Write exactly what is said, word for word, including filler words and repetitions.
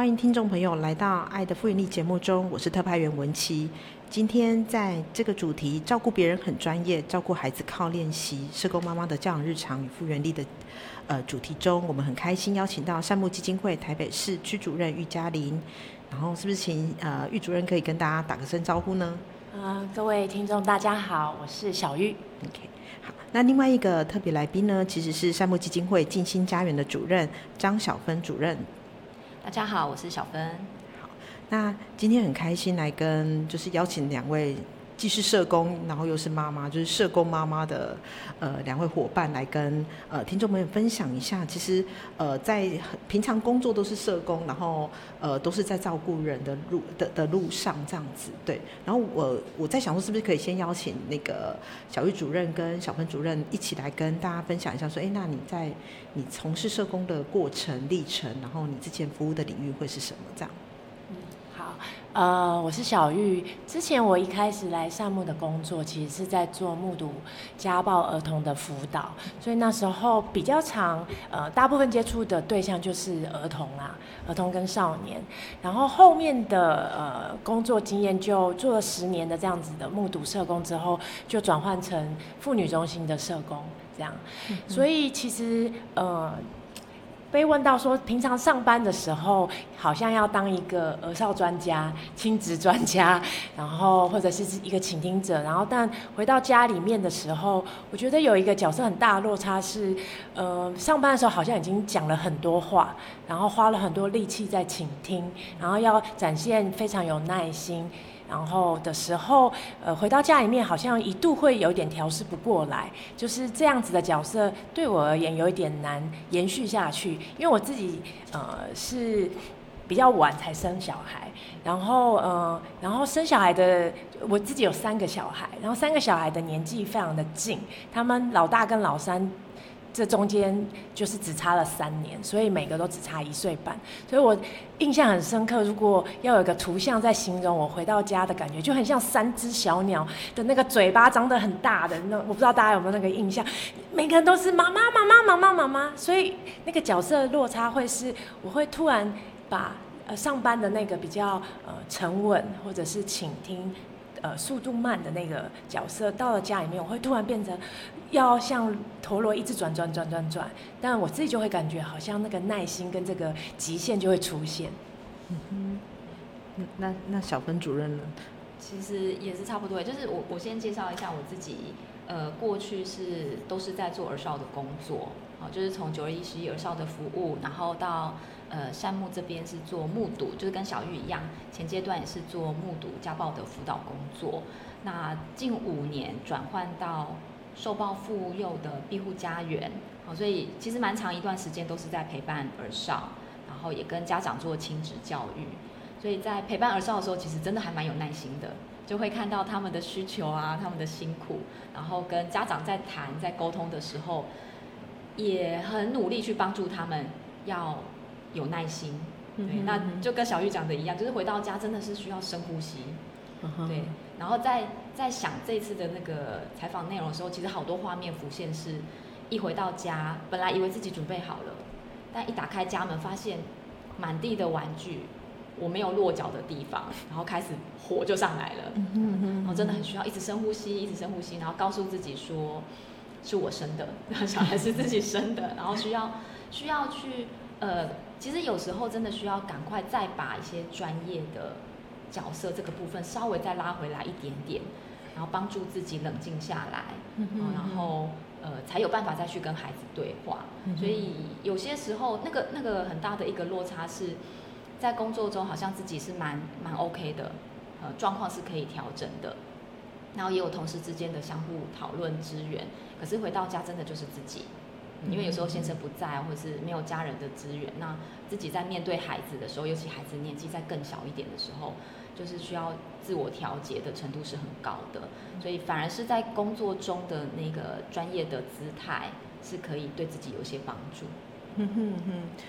欢迎听众朋友来到《爱的复原力》节目中，我是特派员文琪。今天在这个主题照顾别人很专业，照顾孩子靠练习，社工妈妈的教养日常与复原力的呃主题中，我们很开心邀请到善牧基金会台北市区主任玉嘉玲。然后是不是请呃玉主任可以跟大家打个声招呼呢？ 呃，各位听众大家好，我是小玉。 OK， 好，那另外一个特别来宾呢，其实是善牧基金会静心家园的主任张小芬主任。 大家好，我是小芬。 好，那今天很开心来跟就是邀请两位既是社工，然后又是妈妈，就是社工妈妈的呃两位伙伴来跟呃听众朋友分享一下。其实呃在平常工作都是社工，然后呃都是在照顾人的路的的路上这样子，对。然后我我在想说，是不是可以先邀请那个小玉主任跟小芬主任一起来跟大家分享一下，说，哎，那你在你从事社工的过程历程，然后你之前服务的领域会是什么？这样。 好，呃，我是小玉。之前我一开始来善牧的工作，其实是在做目睹家暴儿童的辅导，所以那时候比较常，呃，大部分接触的对象就是儿童啦，儿童跟少年。然后后面的呃工作经验就做了十年的这样子的目睹社工之后，就转换成妇女中心的社工这样。嗯、所以其实呃。被问到说，平常上班的时候好像要当一个儿少专家、亲职专家，然后或者是一个倾听者，然后但回到家里面的时候，我觉得有一个角色很大的落差是，呃，上班的时候好像已经讲了很多话，然后花了很多力气在倾听，然后要展现非常有耐心。然后的时候，呃，回到家里面好像一度会有点调试不过来，就是这样子的角色对我而言有一点难延续下去，因为我自己呃是比较晚才生小孩，然后呃，然后生小孩的我自己有三个小孩，然后三个小孩的年纪非常的近，他们老大跟老三。这中间就是只差了三年，所以每个都只差一岁半，所以我印象很深刻。如果要有一个图像在形容我回到家的感觉，就很像三只小鸟的那个嘴巴张得很大的那，我不知道大家有没有那个印象？每个人都是妈妈妈妈妈妈妈妈，所以那个角色落差会是，我会突然把呃上班的那个比较呃沉稳或者是倾听。呃，速度慢的那个角色到了家里面，我会突然变成要像陀螺一直转转转转转，但我自己就会感觉好像那个耐心跟这个极限就会出现。 嗯哼，那那小芬主任呢？ 其实也是差不多，就是我我先介绍一下我自己，呃，过去是都是在做儿少的工作，好，就是从九二一十一儿少的服务，然后到呃善牧这边是做目睹，就是跟小玉一样，前阶段也是做目睹家暴的辅导工作。那近五年转换到受暴妇幼的庇护家园，好，所以其实蛮长一段时间都是在陪伴儿少，然后也跟家长做亲子教育。所以在陪伴儿少的时候，其实真的还蛮有耐心的，就会看到他们的需求啊，他们的辛苦，然后跟家长在谈、在沟通的时候，也很努力去帮助他们要有耐心。对，嗯、那就跟小玉讲的一样，就是回到家真的是需要深呼吸。嗯、对，然后在在想这次的那个采访内容的时候，其实好多画面浮现是，一回到家，本来以为自己准备好了，但一打开家门，发现满地的玩具。我没有落脚的地方，然后开始火就上来了，然后真的很需要一直深呼吸，一直深呼吸，然后告诉自己说，是我生的，小孩是自己生的，然后需要需要去呃，其实有时候真的需要赶快再把一些专业的角色这个部分稍微再拉回来一点点，然后帮助自己冷静下来，然后呃才有办法再去跟孩子对话。所以有些时候那个那个很大的一个落差是。在工作中好像自己是蛮蛮 OK 的，呃，状况是可以调整的，然后也有同事之间的相互讨论支援。可是回到家真的就是自己，因为有时候先生不在，或者是没有家人的支援，那自己在面对孩子的时候，尤其孩子年纪再更小一点的时候，就是需要自我调节的程度是很高的，所以反而是在工作中的那个专业的姿态是可以对自己有些帮助。 哼哼哼，